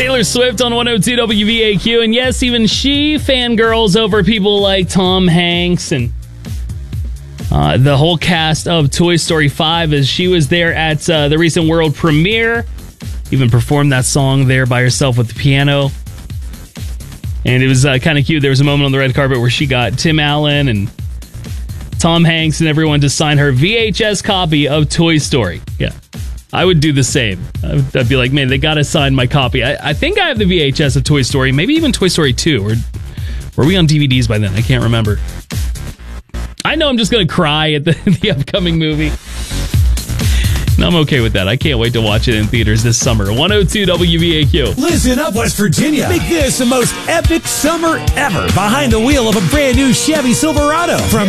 Taylor Swift on 102 WVAQ, and yes, even she fangirls over people like Tom Hanks and the whole cast of Toy Story 5 as she was there at the recent world premiere. Even performed that song there by herself with the piano. And it was kind of cute. There was a moment on the red carpet where she got Tim Allen and Tom Hanks and everyone to sign her VHS copy of Toy Story. Yeah, I would do the same. I'd be like, man, they got to sign my copy. I think I have the VHS of Toy Story, maybe even Toy Story 2. Or were we on DVDs by then? I can't remember. I know I'm just going to cry at the upcoming movie. And I'm okay with that. I can't wait to watch it in theaters this summer. 102 WVAQ. Listen up, West Virginia. Make this the most epic summer ever behind the wheel of a brand new Chevy Silverado. From